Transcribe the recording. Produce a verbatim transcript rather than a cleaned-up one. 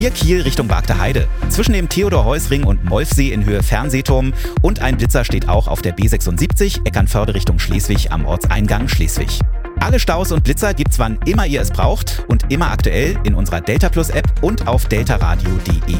Hier Kiel Richtung Waagte Heide. Zwischen dem Theodor-Heuss-Ring und Molfsee in Höhe Fernsehturm und ein Blitzer steht auch auf der B sechsundsiebzig Eckernförde Richtung Schleswig am Ortseingang Schleswig. Alle Staus und Blitzer gibt's wann immer ihr es braucht und immer aktuell in unserer Delta Plus App und auf deltaradio punkt de.